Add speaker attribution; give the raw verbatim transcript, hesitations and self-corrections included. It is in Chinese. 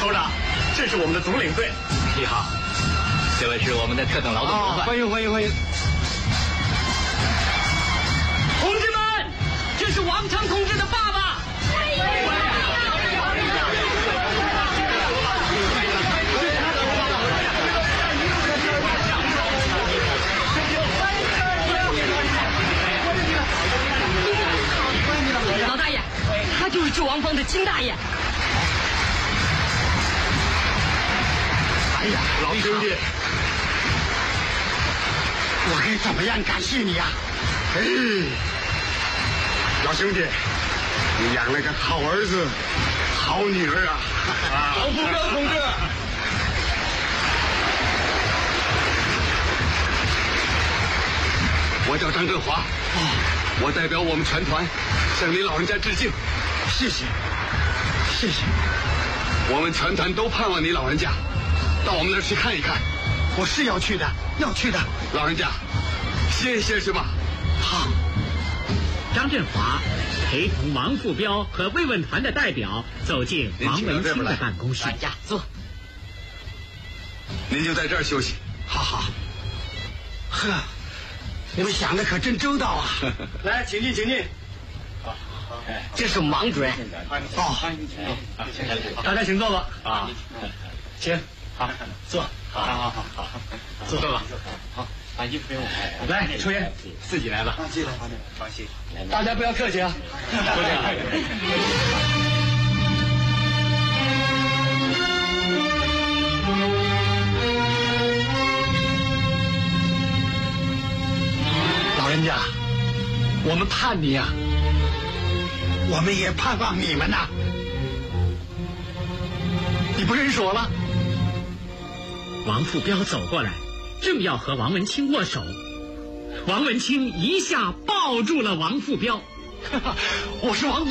Speaker 1: 首长，这是我们的总领队。
Speaker 2: 你好，这位是我们的特等劳动模范。
Speaker 1: 欢迎欢迎欢迎！
Speaker 3: 同志们，这是王昌同志的爸爸。老大爷，他就是救王峰的金大爷。
Speaker 1: 哎呀，老兄弟，我该怎么样感谢你呀？哎，老兄弟，你养了个好儿子，好女儿啊！
Speaker 2: 王副彪同志，
Speaker 4: 我叫张振华，哦，我代表我们全团向您老人家致敬，
Speaker 1: 谢谢，谢谢。
Speaker 4: 我们全团都盼望你老人家到我们那儿去看一看。
Speaker 1: 我是要去的，要去的。
Speaker 4: 老人家，歇一歇是吧？
Speaker 1: 好。
Speaker 3: 张振华陪同王副彪和慰问团的代表走进王文清的办公室。
Speaker 2: 大家坐。
Speaker 4: 您就在这儿休息。
Speaker 1: 好好。呵，你们想的可真周到啊！来，请进，请进。
Speaker 2: 这是王主任。
Speaker 1: 哦，大家请坐吧。啊，请。好，坐。好好好好，坐坐吧。
Speaker 2: 好，把衣服给我。
Speaker 1: 来，抽烟，自己来吧。
Speaker 2: 自己来，放心。
Speaker 1: 大家不要客气啊。多谢啊。老人家，我们盼你呀，我们也盼望你们呐。你不认识我了？
Speaker 3: 王副彪走过来，正要和王文清握手，王文清一下抱住了王副彪。
Speaker 1: 我是王。